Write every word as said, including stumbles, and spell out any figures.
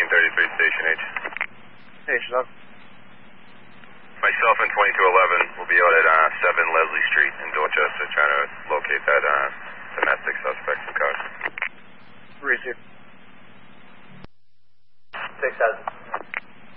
thirteen thirty-three, Station H. H, love. Myself and twenty-two eleven will be out at uh, seven Leslie Street in Dorchester trying to locate that uh, domestic suspect in cars. Receive. six thousand.